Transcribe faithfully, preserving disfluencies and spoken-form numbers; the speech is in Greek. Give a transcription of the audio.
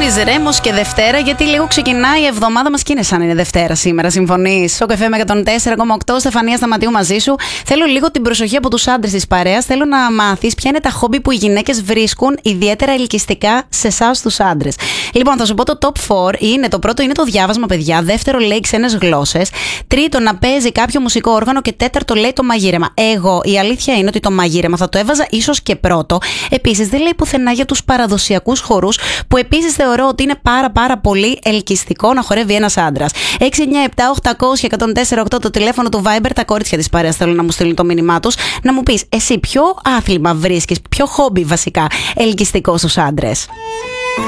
Γκρίγορης Ρέμος και Δευτέρα, γιατί λίγο ξεκινάει η εβδομάδα μας και είναι σαν είναι Δευτέρα σήμερα. Συμφωνείς? Στο καφέ με εκατόν τέσσερα κόμμα οκτώ, Στεφανία Σταματίου μαζί σου. Θέλω λίγο την προσοχή από τους άντρες της παρέας. Θέλω να μάθεις ποια είναι τα χόμπι που οι γυναίκες βρίσκουν ιδιαίτερα ελκυστικά σε εσάς τους άντρες. Λοιπόν, θα σου πω το top τέσσερα. Είναι, το πρώτο είναι το διάβασμα, παιδιά. Δεύτερο, λέει ξένες γλώσσες. Τρίτο, να παίζει κάποιο μουσικό όργανο. Και τέταρτο, λέει το μαγείρεμα. Εγώ, η αλήθεια είναι ότι το μαγείρεμα θα το έβαζα ίσως και πρώτο. Επίσης, δεν λέει πουθενά για τους παραδοσιακούς χορούς, που επίσης θεωρώ ότι είναι πάρα πάρα πολύ ελκυστικό να χορεύει ένας άντρας. έξι εννιά επτά οκτακόσια εκατόν τέσσερα οκτώ το τηλέφωνο του Viber, τα κορίτσια της παρέας θέλουν να μου στείλουν το μήνυμά τους, να μου πεις εσύ ποιο άθλημα βρίσκεις, ποιο χόμπι βασικά ελκυστικό στους άντρες.